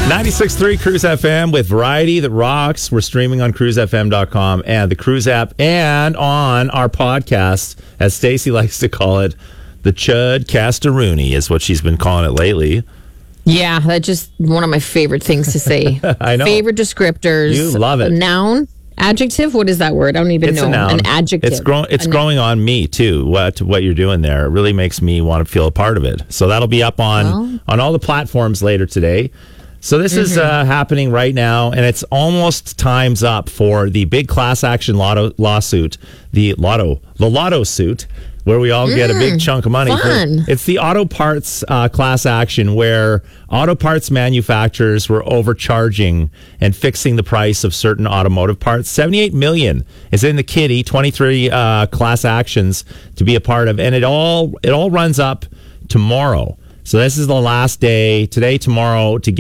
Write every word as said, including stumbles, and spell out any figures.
ninety-six point three Cruise F M with variety that rocks. We're streaming on cruise f m dot com and the Cruise app and on our podcast, as Stacey likes to call it, the Chud Castaroony is what she's been calling it lately. Yeah, that's just one of my favorite things to say. I know. Favorite descriptors. You love it. A noun? Adjective? What is that word? I don't even It's know. a noun. An adjective. It's, grow- it's A growing on me, too, what what you're doing there. It really makes me want to feel a part of it. So that'll be up on, Well. on all the platforms later today. So this mm-hmm. is uh, happening right now, and it's almost time's up for the big class action lotto lawsuit, the lotto, the lotto suit, where we all mm, get a big chunk of money. Fun. For, it's the auto parts uh, class action where auto parts manufacturers were overcharging and fixing the price of certain automotive parts. seventy-eight million dollars is in the kitty, twenty-three uh, class actions to be a part of, and it all it all runs up tomorrow. So this is the last day, today, tomorrow, to get